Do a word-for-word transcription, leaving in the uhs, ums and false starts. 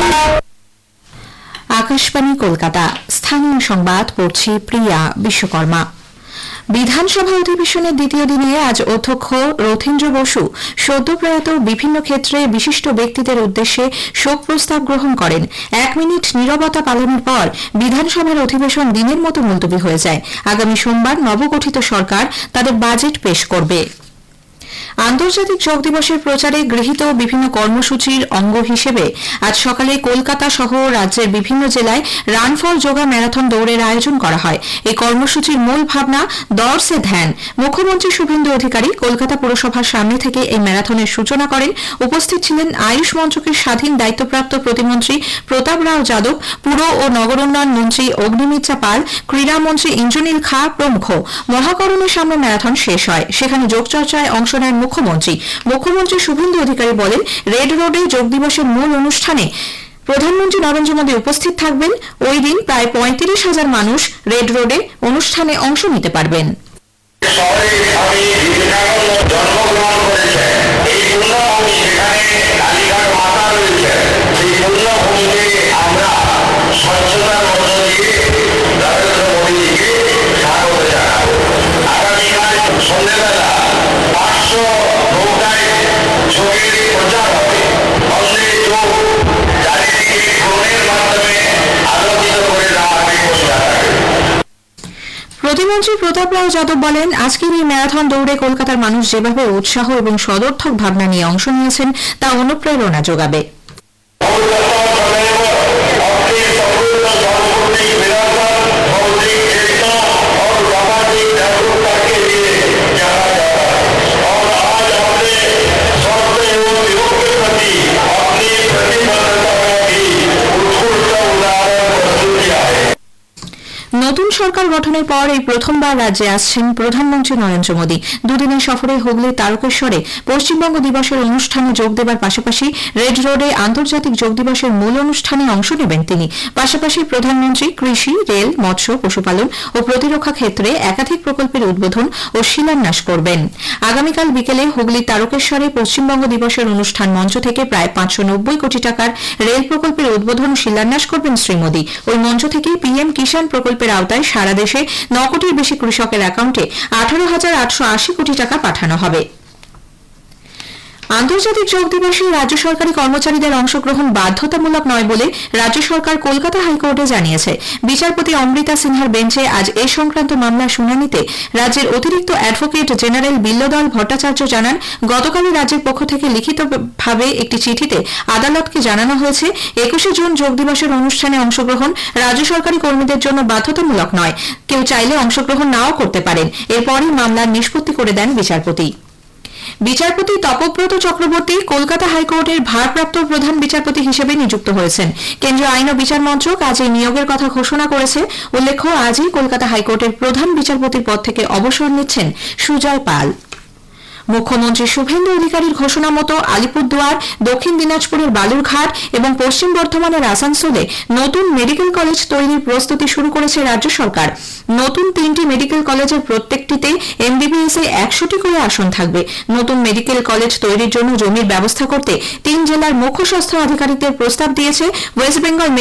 আকাশবাণী কলকাতা। স্থানীয় সংবাদ পড়ছি প্রিয়া বিশ্বকর্মা। বিধানসভা অধিবেশনের দ্বিতীয় দিনে আজ অধ্যক্ষ রথীন্দ্র বসু সদ্য প্রয়াত বিভিন্ন ক্ষেত্রে বিশিষ্ট ব্যক্তিদের উদ্দেশ্যে শোক প্রস্তাব গ্রহণ করেন। এক মিনিট নীরবতা পালনের পর বিধানসভার অধিবেশন দিনের মতো মুলতবি হয়ে যায়। আগামী সোমবার নবগঠিত সরকার তাদের বাজেট পেশ করবে। আন্তর্জাতিক যোগ দিবসের প্রচারে গৃহীত বিভিন্ন কর্মসূচির অঙ্গ হিসেবে আজ সকালে কলকাতা সহ রাজ্যের বিভিন্ন জেলায় রান ফর যোগা ম্যারাথন দৌড়ের আয়োজন করা হয়। এই কর্মসূচির মূল ভাবনা দর সে ধ্যান। মুখ্যমন্ত্রী শুভেন্দু অধিকারী কলকাতা পুরসভার সামনে থেকে এই ম্যারাথনের সূচনা করেন। উপস্থিত ছিলেন আয়ুষ মন্ত্রকের স্বাধীন দায়িত্বপ্রাপ্ত প্রতিমন্ত্রী প্রতাপ রাও যাদব, পুর ও নগরোন্নয়ন মন্ত্রী অগ্নিমিত্রা পাল, ক্রীড়ামন্ত্রী ইন্দ্রনীল খা প্রমুখ। মহাকরণের সামনে ম্যারাথন শেষ হয়। সেখানে যোগচর্চায় অংশ নেন মুখ্যমন্ত্রী মুখ্যমন্ত্রী শুভেন্দু অধিকারী বলেন, রেড রোডে যোগ দিবসের মূল অনুষ্ঠানে প্রধানমন্ত্রী নরেন্দ্র মোদী উপস্থিত থাকবেন। ওই দিন প্রায় পঁয়ত্রিশ হাজার মানুষ রেড রোডে অনুষ্ঠানে অংশ নিতে পারবেন। প্রতিমন্ত্রী প্রতাপ রাও যাদব বলেন, আজকের এই ম্যারাথন দৌড়ে কলকাতার মানুষ যেভাবে উৎসাহ এবং সদর্থক ভাবনা নিয়ে অংশ নিয়েছেন তা অনুপ্রেরণা যোগাবে। নতুন সরকার গঠনের পর এই প্রথমবার রাজ্যে আসছেন প্রধানমন্ত্রী নরেন্দ্র মোদী। দুদিনের সফরে হুগলির তারকেশ্বরে পশ্চিমবঙ্গ দিবসের অনুষ্ঠানে যোগ দেবার পাশাপাশি রেড রোডে আন্তর্জাতিক যোগ দিবসের মূল অনুষ্ঠানে অংশ নেবেন তিনি। পাশাপাশি প্রধানমন্ত্রী কৃষি, রেল, মৎস্য, পশুপালন ও প্রতিরক্ষা ক্ষেত্রে একাধিক প্রকল্পের উদ্বোধন ও শিলান্যাস করবেন। আগামীকাল বিকেলে হুগলির তারকেশ্বরে পশ্চিমবঙ্গ দিবসের অনুষ্ঠান মঞ্চ থেকে প্রায় পাঁচশো নব্বই কোটি টাকার রেল প্রকল্পের উদ্বোধন ও শিলান্যাস করবেন শ্রী মোদী। ওই মঞ্চ থেকে পিএম কিষাণ প্রকল্পের আওতায় সারা দেশে ন কোটির বেশি কৃষকের অ্যাকাউন্টে আঠারো হাজার আটশো আশি কোটি টাকা পাঠানো হবে। আন্তর্জাতিক যোগ দিবসে রাজ্য সরকারি কর্মচারীদের অংশগ্রহণ বাধ্যতামূলক নয় বলে রাজ্য সরকার কলকাতা হাইকোর্টে জানিয়েছে। বিচারপতি অমৃতা সিনহার বেঞ্চে আজ এ সংক্রান্ত মামলার শুনানিতে রাজ্যের অতিরিক্ত অ্যাডভোকেট জেনারেল বিল্লদল ভট্টাচার্য জানান, গতকালই রাজ্যের পক্ষ থেকে লিখিতভাবে একটি চিঠিতে আদালতকে জানানো হয়েছে, একুশে জুন যোগ দিবসের অনুষ্ঠানে অংশগ্রহণ রাজ্য সরকারি কর্মীদের জন্য বাধ্যতামূলক নয়। কেউ চাইলে অংশগ্রহণ নাও করতে পারেন। এরপরই মামলার নিষ্পত্তি করে দেন বিচারপতি। বিচারপতি তপব্রত চক্রবর্তী কলকাতা হাইকোর্টের ভারপ্রাপ্ত প্রধান বিচারপতি হিসেবে নিযুক্ত হয়েছেন। কেন্দ্রীয় আইন ও বিচার মন্ত্রক আজ এই নিয়োগের কথা ঘোষণা করেছে। উল্লেখ্য, আজই কলকাতা হাইকোর্টের প্রধান বিচারপতির পদ থেকে অবসর নিচ্ছেন সুজয় পাল। মুখ্যমন্ত্রী শুভেন্দু অধিকারীর ঘোষণা মতো আলিপুরদুয়ার, দক্ষিণ দিনাজপুরের বালুরঘাট এবং পশ্চিম বর্ধমানের আসানসোলে নতুন মেডিকেল কলেজ তৈরির প্রস্তুতি শুরু করেছে রাজ্য সরকার। নতুন তিনটি মেডিকেল কলেজের প্রত্যেকটিতে এমবিবিএস এ একশোটি করে আসন থাকবে। নতুন মেডিকেল কলেজ তৈরির জন্য জমির ব্যবস্থা করতে তিন জেলার মুখ্য স্বাস্থ্য আধিকারিকদের প্রস্তাব দিয়েছে ওয়েস্ট বেঙ্গল